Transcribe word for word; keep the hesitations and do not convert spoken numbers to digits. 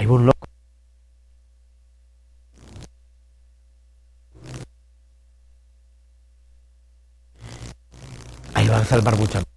Ahí va un loco. Ahí va a estar el barbuchán.